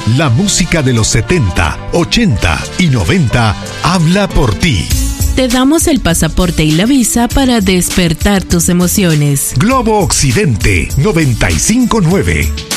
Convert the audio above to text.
La música de los 70, 80 y 90 habla por ti. Te damos el pasaporte y la visa para despertar tus emociones. Globo Occidente 95.9.